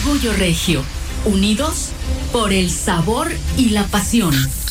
Orgullo Regio, unidos por el sabor y la pasión.